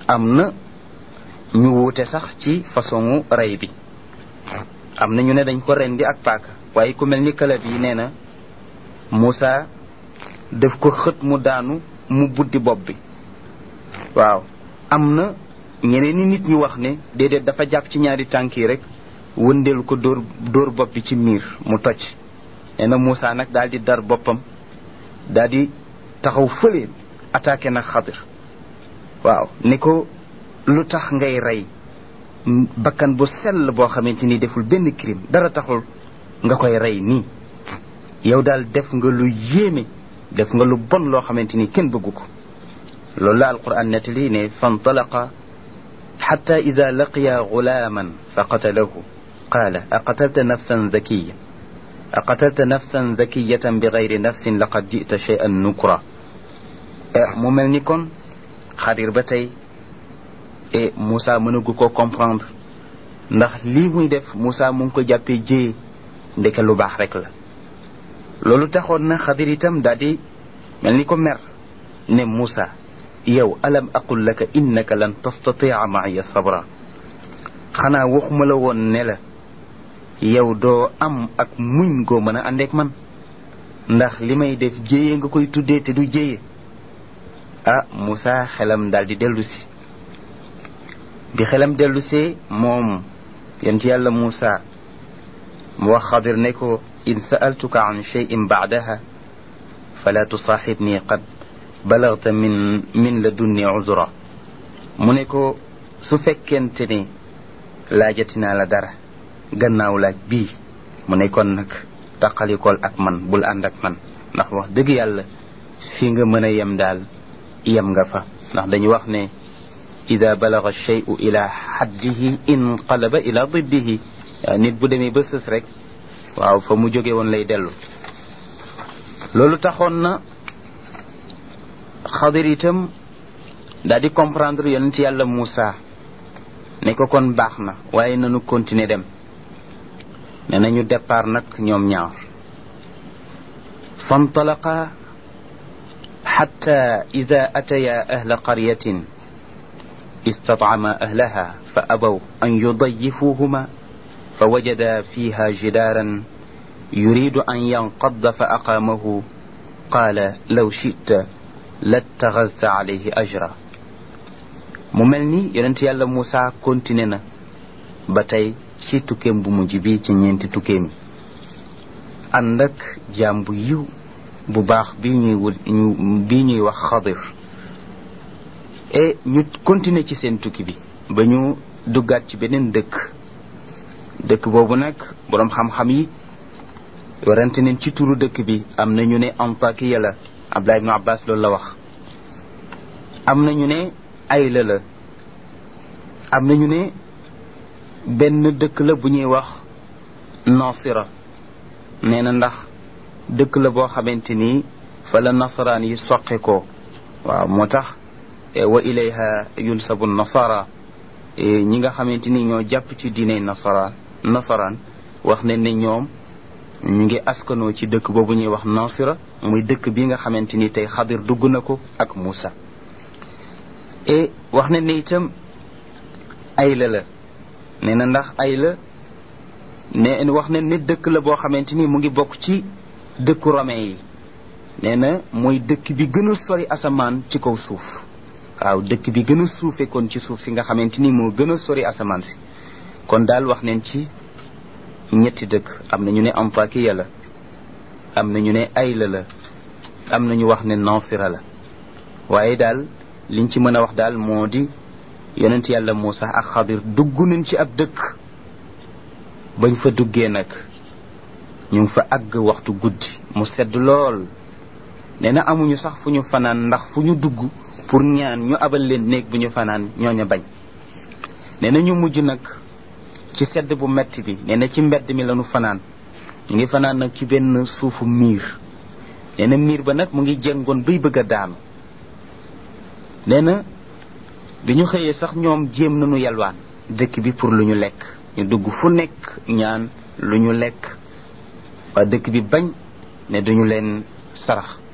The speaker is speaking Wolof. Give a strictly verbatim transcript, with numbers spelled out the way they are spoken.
am na ñu wuute sax ci façon rey bi am na ñu ne dañ ko rendi ak paaka waaye ku mel ni kalab yi nee na Moussa daf ko xët mu daanu mu buddi bopp bi waaw am na ñeneen ni nit ñu wax ne déedéet dafa jàpp ci ñaari tànk yi rek wëndeelu ko dóor dóor bopp bi ci miir mu toj nee na Moussa nag daal di dar boppam daal di taxaw fële attaqué nag Xadir waaw ni ko lu tax ngay rey bakkan bu sell boo xamante ni deful benn crime dara taxul nga koy rey nii yow daal def nga lu yéeme def nga lu bon loo xamante ni kenn bëggu ko loolu la alquran nettali ne fantalaqa xatta ida laqiya gulaaman fa qatalahu qaala aqatalta nafsan zakiya aqatalta nafsan zakiyatan bi gayri nafsin laqad jita shay'an nukra mu mel ni kon Xadir ba tey e Moussa mënagu ko comprendre ndax lii muy def Moussa mu ngi ko jàppee jéye ndeke lu baax rek la loolu taxoon na Xadir itam daal di mel ni ko mer ne Moussa yow alam aqul laka innaka lan tastatia maaya sabra xanaa waxuma la woon ne la yow doo am ak muñ goo mën a àndeek man ndax li may def jéye nga koy tuddee te du jéye ah Moussa xelam daal di dellu si bi xelam dellu see moom yonent yàlla Moussa mu wax Xadir ne ko in sa'altuka an shay'in ba'daha fala tusaaxibni qad balagta min min ladunni uzra mu ne ko su fekkente ne laajati naa la dara gannaaw laaj bii mu ne kon nag taqalikool ak man bul ànd ak man ndax wax dëgg yàlla fii nga mën a yem daal yem nga fa ndax dañu wax ne ida balaga cheyu ila xaddihi inqalaba ila diddihi nit bu demee ba sës rek waaw fa mu jóge woon lay dellu loolu taxoon na Xadir itam daal di comprendre yonent yàlla Moussa ne ko kon baax na waaye nanu continuer dem ne nañu départ nag ñoom ñaar fantalaqa xatta ida ataya ahla qaryatin استطعما أهلها فأبوا أن يضيفوهما فوجدا فيها جدارا يريد أن ينقض فأقامه قال لو شئت لاتخذت عليه أجرا مملني يرنت يالا موسى كونتيننا باتاي ci tukkeem bu mujj bi ci ñeenti tukkeem ànd ak jaam bu yiw bu baax bi ñuy bi ñuy wax Xadir et ñu continuer ci seen tukki bi ba ñu duggaat ci beneen dëkk dëkk boobu nag boroom xam-xam yi warante nañ ci turu dëkk bi am na ñu ne Antakiya la Abdullah ibn Abbas loolu la wax am na ñu ne Ayla la am na ñu ne benn dëkk la bu ñuy wax Nasira nee na ndax dëkk la boo xamante ni fa la nasaraan yi soqe ko waaw moo tax wa ilayha yunsabu nasara ñi nga xamante ni ñoo jàpp ci diine nasara nasaraan wax ne ne ñoom ñu ngi askanoo ci dëkk boobu ñuy wax Nasira muy dëkk bi nga xamante ni tey Xadir dugg na ko ak Moussa et wax ne ne itam Ayla la nee na ndax Ayla ne wax ne ne dëkk la boo xamante ni mu ngi bokk ci dëkku romain yi nee na mooy dëkk bi gën a sori asamaan ci kaw suuf waaw dëkk bi gën a suufe kon ci suuf si nga xamante ni moo gën a sori asamaan si kon daal wax neen ci ñetti dëkk am na ñu ne Antakiya la am na ñu ne Ayla la am na ñu wax ne Nasira la waaye daal liñ ci mën a wax daal moo di yonent yàlla Moussa ak Xadir dugg nañ ci ab dëkk bañ fa duggee nag ñu ngi fa àgg waxtu guddi mu sedd lool nee na amuñu sax fu ñu fanaan ndax fu ñu dugg pour ñaan ñu abal leen néeg bu ñu fanaan ñooña bañ nee na ñu mujj nag ci sedd bu metti bi nee na ci mbedd mi lañu fanaan ñu ngi fanaan nag ci benn suufu miir nee na miir ba nag mu ngi jëngoon bay bëgg a daanu nee na bi ñu xëyee sax ñoom jéem nañu yalwaan dëkk bi pour lu ñu lekk ñu dugg fu nekk ñaan lu ñu lekk waa dëkk bi bañ ne duñu leen sarax